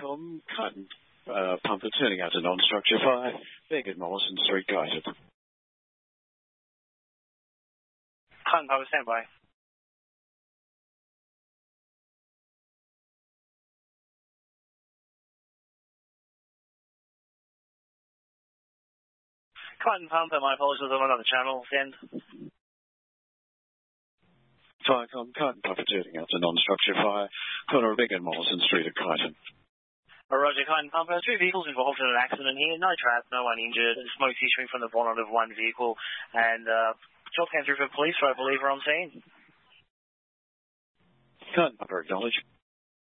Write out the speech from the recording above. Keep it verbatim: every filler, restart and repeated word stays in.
Viacom, Cotton uh, Pumper turning out to non-structure fire, Beckett Mollison Street guided. Cotton Pumper, stand by. Cotton Pumper, my apologies, I'm on another channel, send. Viacom, Cotton Pumper turning out to non-structure fire, corner of Beckett Mollison Street at Kyneton. Roger, Cotton Pumper. Two vehicles involved in an accident here. No trap, no one injured. Smoke issuing from the bonnet of one vehicle. And uh, job came through for police, so I believe we're on scene. Cotton Pumper, acknowledge.